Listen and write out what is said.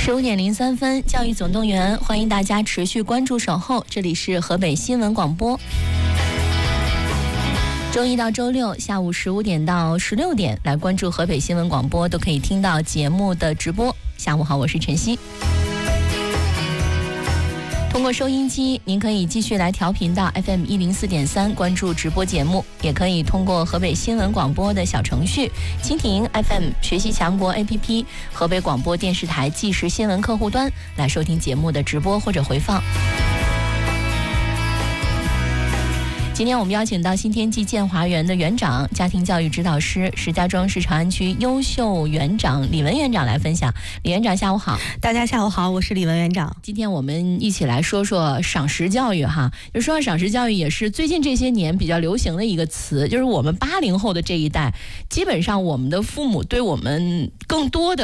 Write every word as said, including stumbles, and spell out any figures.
十五点零三分，教育总动员，欢迎大家持续关注守候，这里是河北新闻广播。周一到周六下午十五点到十六点，来关注河北新闻广播，都可以听到节目的直播。下午好，我是晨曦。通过收音机，您可以继续来调频到 F M 一零四点三，关注直播节目，也可以通过河北新闻广播的小程序、蜻蜓 F M、学习强国 A P P、河北广播电视台即时新闻客户端来收听节目的直播或者回放。今天我们邀请到新天际建华园的园长、家庭教育指导师、石家庄市长安区优秀园长李文园长来分享。李园长下午好。 大家下午好，我是李文园长。 今天我们一起来说说赏识教育哈，就说到赏识教育也是最近这些年比较流行的一个词，就是我们八零后的这一代，基本上我们的父母对我们更多的